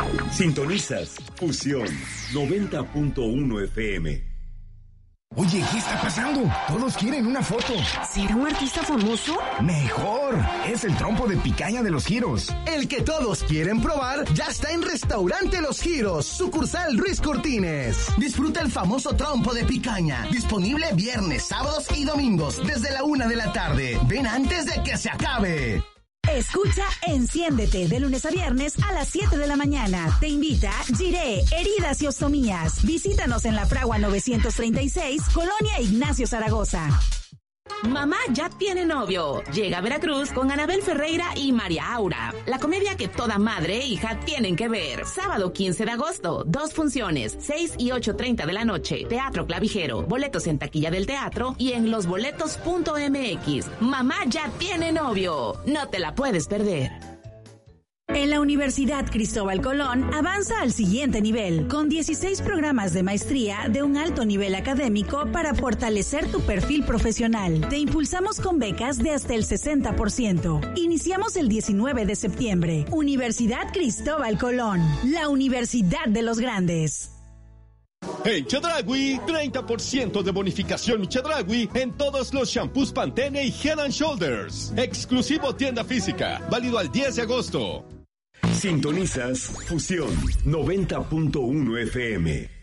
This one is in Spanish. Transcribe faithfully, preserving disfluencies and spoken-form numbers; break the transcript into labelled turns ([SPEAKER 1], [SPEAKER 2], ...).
[SPEAKER 1] Sintonizas Fusión noventa punto uno F M.
[SPEAKER 2] Oye, ¿qué está pasando? Todos quieren una foto.
[SPEAKER 3] ¿Será un artista famoso?
[SPEAKER 2] ¡Mejor! Es el trompo de picaña de Los Giros.
[SPEAKER 4] El que todos quieren probar ya está en Restaurante Los Giros, sucursal Ruiz Cortines. Disfruta el famoso trompo de picaña. Disponible viernes, sábados y domingos desde la una de la tarde. Ven antes de que se acabe.
[SPEAKER 5] Escucha Enciéndete de lunes a viernes a las siete de la mañana. Te invita Giré, Heridas y Ostomías. Visítanos en La Fragua novecientos treinta y seis, Colonia Ignacio Zaragoza.
[SPEAKER 3] Mamá ya tiene novio. Llega a Veracruz con Anabel Ferreira y María Aura. La comedia que toda madre e hija tienen que ver. Sábado quince de agosto, dos funciones, seis y ocho treinta de la noche. Teatro Clavijero. Boletos en taquilla del teatro y en losboletos punto m x. Mamá ya tiene novio. No te la puedes perder.
[SPEAKER 5] En la Universidad Cristóbal Colón avanza al siguiente nivel, con dieciséis programas de maestría de un alto nivel académico para fortalecer tu perfil profesional. Te impulsamos con becas de hasta el sesenta por ciento. Iniciamos el diecinueve de septiembre. Universidad Cristóbal Colón, la Universidad de los Grandes.
[SPEAKER 6] En Chedraui, treinta por ciento de bonificación Chedraui en todos los shampoos Pantene y Head and Shoulders. Exclusivo tienda física, válido al diez de agosto.
[SPEAKER 1] Sintonizas Fusión noventa punto uno F M.